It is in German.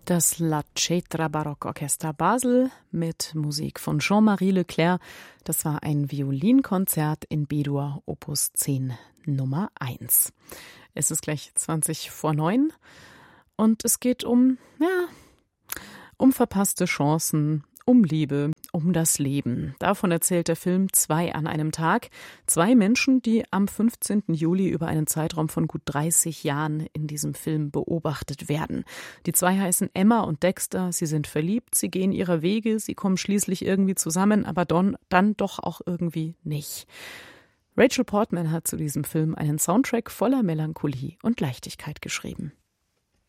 Das La Cetra Barockorchester Basel mit Musik von Jean-Marie Leclerc. Das war ein Violinkonzert in B-Dur, Opus 10 Nummer 1. Es ist gleich 8:20 und es geht um verpasste Chancen, um Liebe, um das Leben. Davon erzählt der Film 2 an einem Tag. 2 Menschen, die am 15. Juli über einen Zeitraum von gut 30 Jahren in diesem Film beobachtet werden. Die 2 heißen Emma und Dexter. Sie sind verliebt, sie gehen ihrer Wege, sie kommen schließlich irgendwie zusammen, aber dann doch auch irgendwie nicht. Rachel Portman hat zu diesem Film einen Soundtrack voller Melancholie und Leichtigkeit geschrieben.